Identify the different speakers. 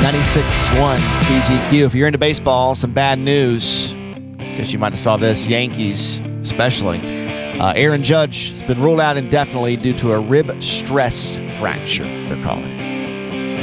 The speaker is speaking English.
Speaker 1: 96.1 KZQ. If you're into baseball, some bad news, because you might have saw this, Yankees especially. Aaron Judge has been ruled out indefinitely due to a rib stress fracture, they're calling it.